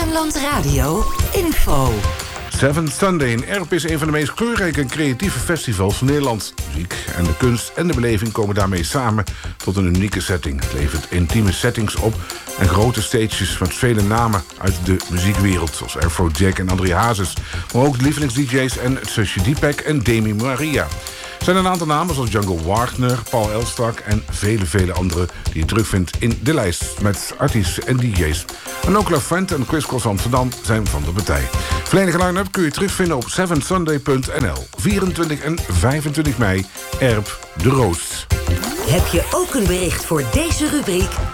Rijnmond Radio info. Seven Sunday in Erp is een van de meest kleurrijke en creatieve festivals van Nederland. Muziek en de kunst en de beleving komen daarmee samen tot een unieke setting. Het levert intieme settings op en grote stages met vele namen uit de muziekwereld, zoals Afrojack en André Hazes. Maar ook lievelings-DJ's en het zusje Deepak en Demi Maria. Er zijn een aantal namen zoals Django Wagner, Paul Elstak en vele anderen die je terugvindt in de lijst met artiesten en DJ's. En ook La Fuente en Chris Cross Amsterdam zijn van de partij. Volledige line-up kun je terugvinden op 7sunday.nl. 24 en 25 mei, Erp de Roost. Heb je ook een bericht voor deze rubriek?